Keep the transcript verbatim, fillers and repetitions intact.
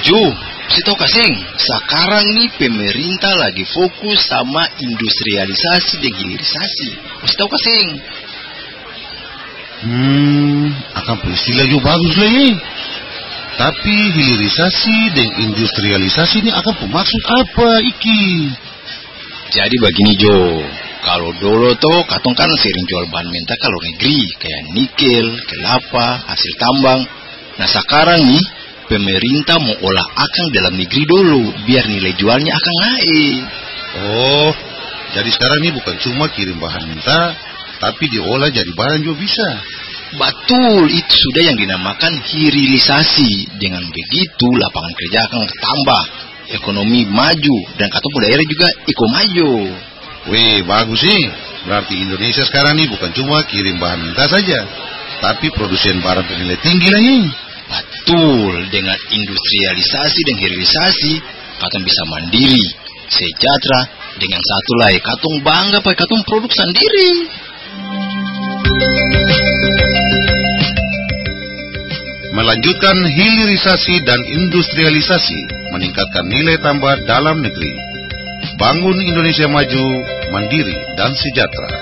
Jo, saya tahu kasing, sekarang ini pemerintah lagi fokus sama industrialisasi dan hilirisasi. Saya tahu kasing. Hmm, akan peristilah jo bagus lah ini. Tapi hilirisasi dan industrialisasi ini akan bermaksud apa iki? Jadi begini Jo, kalau dulu tuh katong kan sering jual bahan mentah ke luar negeri, kayak nikel, kelapa, hasil tambang. Nah sekarang nih, pemerintah mau olah akang dalam negeri dulu, biar nilai jualnya akan naik. Oh, jadi sekarang ini bukan cuma kirim bahan mentah, tapi diolah jadi barang juga bisa. Betul, itu sudah yang dinamakan hilirisasi. Dengan begitu lapangan kerja akan bertambah, ekonomi maju, dan katong daerah juga iko maju. Wih, bagus sih. Berarti Indonesia sekarang ini bukan cuma kirim bahan mentah saja, tapi produsen barang bernilai tinggi lagi. Betul, dengan industrialisasi dan hilirisasi, katong bisa mandiri, sejahtera, dengan satu lagi, katong bangga pakai katong produk sendiri. Melanjutkan hilirisasi dan industrialisasi, meningkatkan nilai tambah dalam negeri. Bangun Indonesia maju, mandiri dan sejahtera.